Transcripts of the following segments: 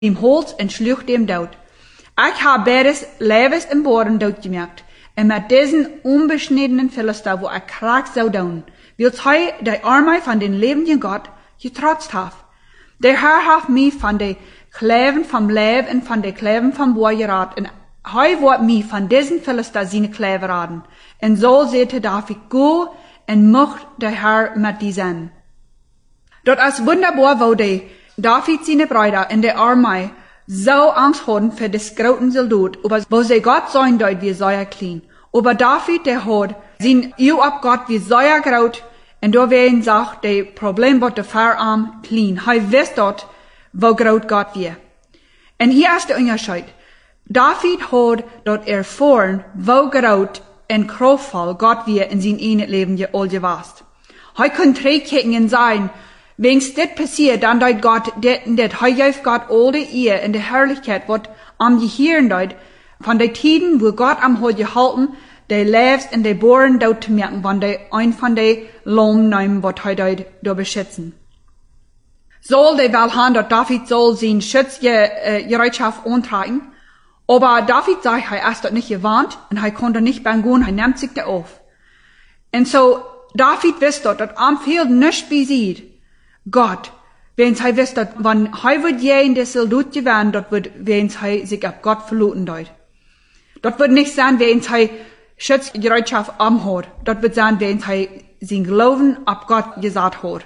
dem Holz und schlug dem dood. Ich habe beides Lewes im Boden dood gemerkt. Und mit diesen unbeschnittenen Philister, wo ich Krag so down, wird hij die Armee von den lebenden Gott getrotzt haben. Der Herr hat mich von den Kleven vom Leib und von den Kleven vom Boer geraten. Und hij wird mich von diesen Philister seine Kleven raten. Und so sagte David, go und mocht der Herr mit die sein. Dort als wunderbar, wo die David seine Brüder in der Armee so Angst hatten für das großen Soldat, aber wo sie Gott sein deut wie sehr klein. Aber David, der hat sein Ehe ab Gott wie sehr groß, und da werden sagt, der Problem wird der Verarm klein. Er wisst dort, wo groß Gott wie. Und hier ist der Unterschied. David hat dort erfahren, wo groß und kraftvoll Gott wie in sein eigenes Leben all gewast. Er kann Trägketten sein, wenn's das passiert, dann deut Gott, er hilft Gott all die Ehe in der Herrlichkeit, wird am Gehirn deut, von den Tiden, wo Gott am Hol gehalten, die lebst in die Bohren dort zu merken, wenn die ein von den Lohn nehmen, was er dort da beschützen. Soll die wel haben, dass David soll sein Schutzgereitschaft antragen, aber David sagt, er ist dort nicht gewarnt, und er konnte nicht beim Gehen, er nimmt sich da auf. Und so, David wisst dort, dass am Feld nicht besiegt, Gott, wenn er wisst, dass, wenn er wird je in der Soldat gewähren, dort wird, wenn er sich auf Gott verlassen dort. Dort wird nicht sein, wenn er Schutzgereitschaft am hat. Dort wird sein, wenn er sein Glauben ab Gott gesagt hat.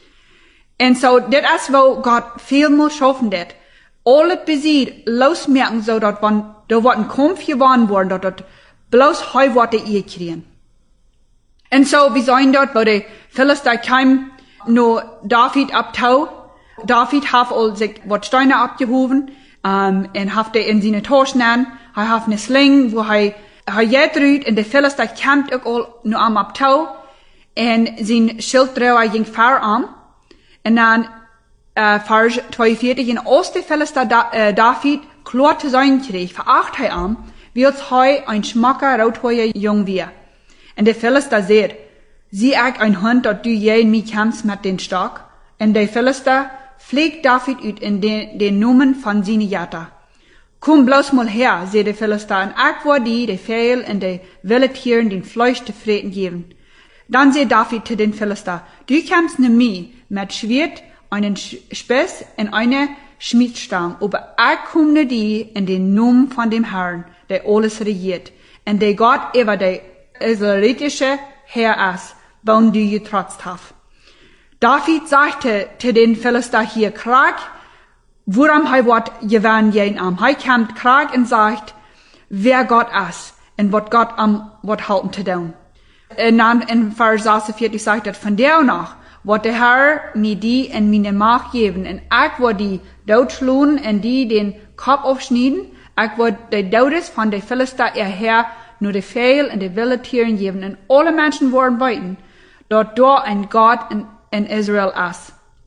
Und so, das ist, wo Gott viel muss schaffen wird. Alles besiegt, losmerken, so, dass, wenn, da wird ein Kampf gewonnen worden, dort bloß heu wird ihr kriegen. Und so, wir sehen dort, wo die Philister kamen, nur David abtau. David hat all sich wat Steine abgehoben, und hat in seine Tasche genommen. Er hat eine Sling, wo er gedreht, und der Philister kämpft auch all nur am abtau, und sein Schildträger ging Verarm. Und dann, Vers 42, in Ost der Philister David klar zu sein krieg, veracht er am, wird er ein schmacker, rothäuiger Jung wie. Und der Philister sagt, sieh ich ein Hund, dat du je in mich kämpfst mit den Stock? Und der Philister fliegt David ut in den Numen von seine Jätter. Komm bloß mal her, sagt der Philister, und ich war die Fehl und die wilde Tieren den Fleisch zu freten geben. Dann sagt David zu den Philister, du kämpfst ne mich mit Schwert, einen Spess und eine Schmiedstang, aber ich komme die in den Numen von dem Herrn, der alles regiert, und der Gott über der israelitische Herr ist, wann du getrotzt hast. David sagte zu den Philister hier, Krag, woran er wird gewähren jeden am. Er kommt Krag und sagt, wer Gott ist und was Gott am wird halten zu tun. Und dann in Vers 46 sagt er, von der nach wird der Herr mir die in meine Macht geben, und ich wird die totschlagen und die den Kopf aufschneiden. Ich wird die Todes von den Philister Herr nur die Fehl und die wilde Tieren geben, und alle Menschen werden weiten, dort ein Gott in Israel ist.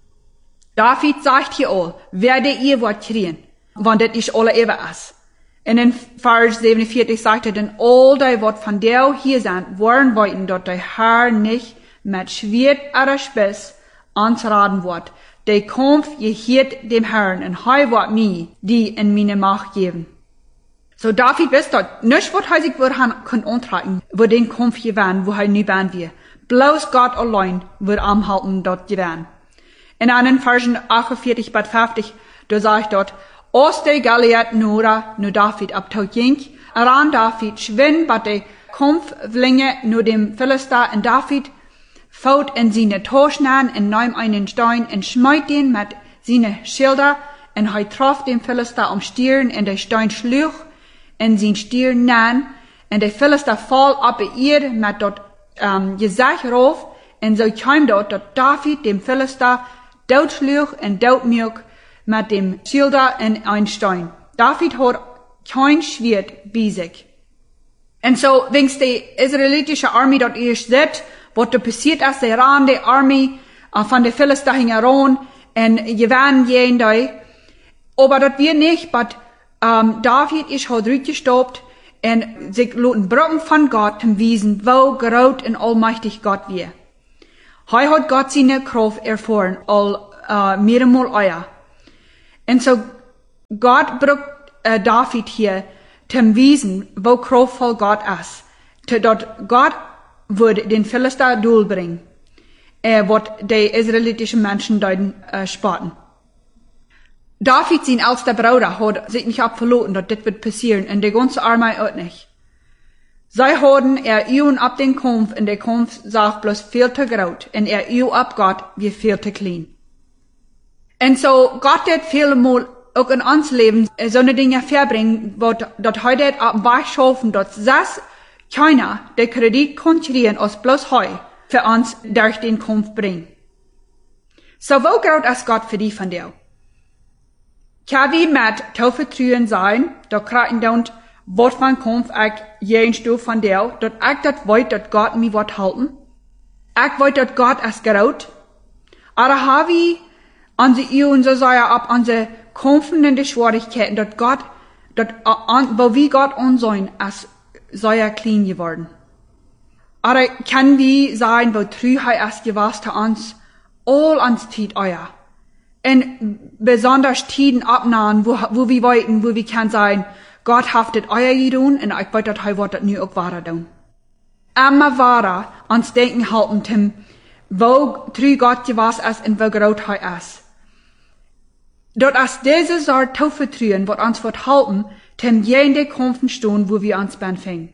David sagt hier all, werde ihr Wort kriegen, wann das ich alle ewig ist. Und in Vers 47 sagt er, denn all die Wort von der hier sind, werden weiten, dort der Herr nicht mit Schwert oder Spitz anzuraten wird. Der Kampf gehört dem Herrn, und er wird mir die in meine Macht geben. So David wisst dort, nicht was er sich wird antragen, wo den Kampf gewinnen, wo er nie werden wir. Bloß Gott allein wird anhalten dort gewinnen. In einen Versen 48 bis 50, da sagt dort, aus der Galiad nur David abtau ging, ran David schwind bei der Kampflinge nur dem Philister, und David faut in seine Tasche und nahm einen Stein und schmeit den mit seine Schilder, und er traf den Philister am Stirn, und der Stein schlug in sein Stirn nahen, und der Philister fall ab ihr mit dort Gesicht rauf, und so kam dort, dass David dem Philister totschlug und totmück mit dem Schilder in ein Stein. David hat kein Schwert bei sich. Und so, wenn die israelitische Armee dort erst sieht, was da passiert ist, der ran die Armee von der Philister hing heran, und gewann jeden da. Aber das wir nicht, aber David ist halt durchgestoppt, und sich loten Brücken von Gott zum Wiesen, wo groß und allmächtig Gott wir. Er hat Gott seine Kraft erfahren, all mehrmal euer. Und so, Gott braucht David hier, zum wiesen, wo kraftvoll Gott ist. Dort Gott würde den Philister durchbringen, was die israelitischen Menschen deuten spotten. David, sein ältester Bruder, hat sich nicht abverloren, dass das wird passieren, und die ganze Armee auch nicht. Sie haben ihn ab den Kampf, und der Kampf sah bloß viel zu groß, und ihn ab Gott wie viel zu klein. Und so, Gott hat vielmal auch in uns Leben so eine Dinge verbringen, wo dort heute ab Weg schaffen, dass das keiner, der Kredit konkurrieren, als bloß heu für uns durch den Kampf bringen. So, wo groß ist Gott für die von dir? Kann wie mit Tauvertrauen sein, da kriegen don't, was von Kampf ich jeden Stuf von dir, dass ich das weiß, dass Gott mir was halten? Ich weiß, dass Gott ist groß. Aber habe ich unsere Ehe so sehr ab unsere Kämpfen in die Schwierigkeiten, dass Gott, wo wir Gott ansehen, ist sehr klein geworden. Aber kann wie sein, wo Trüheit ist gewesen zu uns, all uns Zeit euer. Und besonders Tiden abnahmen, wo wir wollten, wo wir kann sein, Gott haftet euer gedun, und ich weiß, dass er wird das nie auch wahr tun. Immer wahrer uns denken halten, Tim, wo trü Gott gewesen ist und wo groß er ist. Dort ist diese Sorte Tauvertrauen, was uns wird halten, Tim jede Kämpfen stehen, wo wir uns benfingen.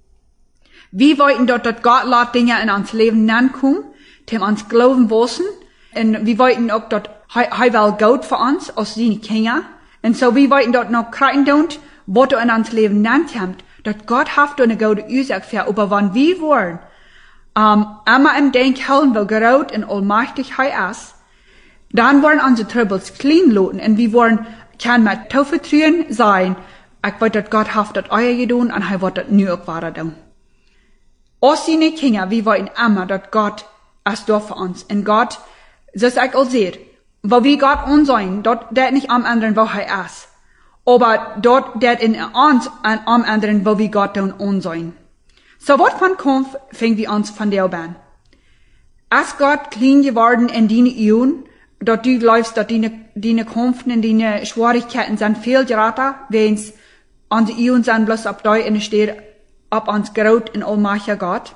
Wir wollten dort, dass Gott lässt Dinge in uns Leben nankommen, Tim uns glauben wissen, und wir wollten auch dort, er will Gott für uns, als seine Kinder, und so wir wollten dort noch kriegen, was in uns Leben nannt habt, dass Gott haft eine gute Ursache für, aber wenn wir wollen, immer im Denken, wo groß und allmächtig er ist, dann wollen unsere Troubles clean lassen, und wir wollen, kann mit Tauvertrauen sein, ich weiß, dass Gott haft das euer gedun, und er wird das nie auch wahr tun. Als seine Kinder, wir wollen immer, dass Gott ist da für uns, und Gott, so ist ich auch sehe, wo wir Gott ansehen, dort, der nicht am anderen, wo er ist. Aber dort, der in uns, am anderen, wo wir Gott dann ansehen. So, was von Kampf fängt wir uns von der an? Ist Gott klein geworden in deine Ehren, dort du läufst, dort deine Kämpfen und deine Schwierigkeiten sind viel geraten, wenn's unsere Ehren sind bloß ab da in der Steht, ab uns groß in allmächtiger Gott?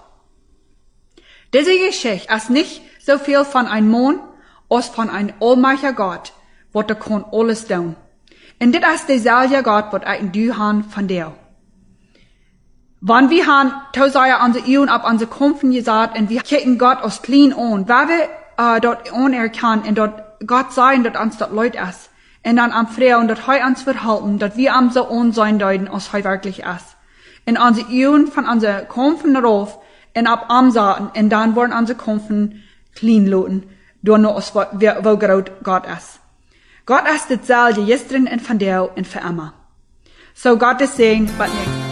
Diese Geschichte ist nicht so viel von einem Mann, als von einem allmächtiger Gott, was der kann alles tun. Und das ist derselbe Gott, was ich du han von dir. Wenn wir han, tausend unsere Ehren ab unsere Kämpfen gesagt, und wir kicken Gott aus klein an, weil wir dort anerkennen und dort Gott sein, dass uns dort Leute ist, und dann am Freien und dort heu uns verhalten, dass wir am so sein deuten, als heu wirklich ist. Und unsere Ehren von unsere Kämpfen darauf, und ab am Saaten, und dann wollen unsere Kämpfen clean lauten, durch nur aus, wo groß Gott ist. Gott ist dasselbe, gestern und von der und für immer. So Gottes Segen, was nicht.